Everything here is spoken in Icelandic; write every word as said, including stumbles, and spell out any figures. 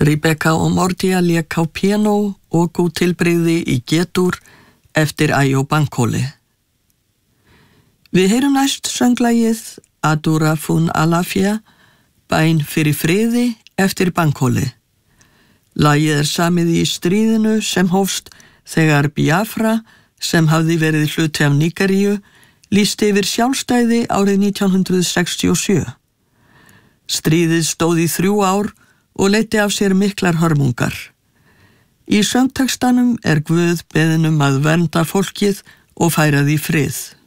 Rebecca og Mordia lék á piano og góð tilbrigði í G-dúr eftir Ayo Bankole. Við heyrum næst sönglagið Adura fun Alafia, bæn fyrir friði eftir Bankole. Lagið er samið í stríðinu sem hófst þegar Biafra, sem hafði verið hluti af Nígeríu, lýsti yfir sjálfstæði árið nítján hundruð sextíu og sjö. Stríðið stóð í þrjú ár og leiddi af sér miklar hörmungar. Í söngtextanum er Guð beðinn um að vernda fólkið og færa því frið.